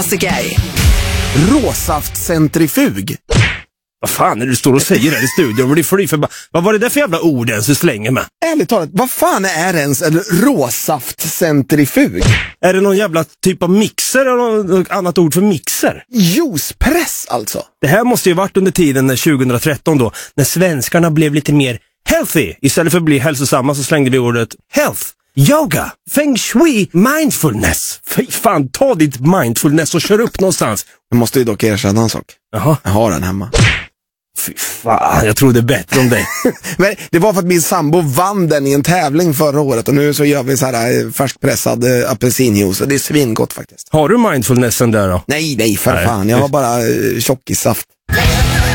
Gay. Råsaftcentrifug. Vad fan är det du står och säger här i studion? Vad var det där för jävla ord ens du slänger med? Ärligt talat, vad fan är ens en råsaftcentrifug? Är det någon jävla typ av mixer eller något annat ord för mixer? Juicepress alltså. Det här måste ju varit under tiden 2013 då, när svenskarna blev lite mer healthy. Istället för att bli hälsosamma så slängde vi ordet health. Yoga, feng shui, mindfulness. Fy fan, ta ditt mindfulness och kör upp någonstans. Jag måste ju dock erkänna en sak. Jaha. Jag har den hemma. Fy fan, jag trodde bättre om dig. Men det var för att min sambo vann den i en tävling förra året. Och nu så gör vi så här färskpressad apelsinjuice. Och det är svingott faktiskt. Har du mindfulnessen där då? Nej, för fan. Jag har bara tjockissaft.